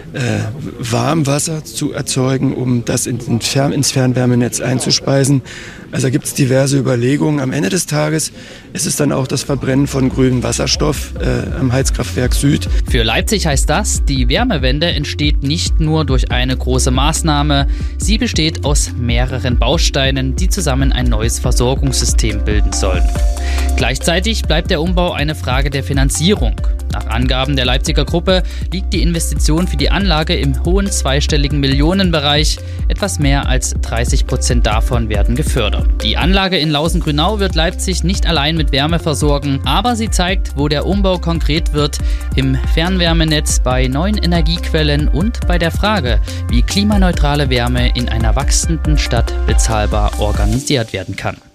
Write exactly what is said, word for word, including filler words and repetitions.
äh, Warmwasser zu erzeugen, um das in, in Fern-, ins Fernwärmenetz einzuspeisen. Also da gibt es diverse Überlegungen. Am Ende des Tages ist es dann auch das Verbrennen von grünem Wasserstoff äh, am Heizkraftwerk Süd. Für Leipzig heißt das, die Wärmewende entsteht nicht nur durch eine große Maßnahme, sie besteht aus mehreren Bausteinen, die zusammen ein neues Versorgungssystem bilden sollen. Gleichzeitig bleibt der Umbau eine Frage der Finanzierung. Nach Angaben der Leipziger Gruppe liegt die Investition für die Anlage im hohen zweistelligen Millionenbereich. Etwas mehr als dreißig Prozent davon werden gefördert. Die Anlage in Lausen-Grünau wird Leipzig nicht allein mit Wärme versorgen, aber sie zeigt, wo der Umbau konkret wird: im Fernwärmenetz, bei neuen Energiequellen und bei der Frage, wie klimaneutrale Wärme in einer wachsenden Stadt bezahlbar organisiert werden kann.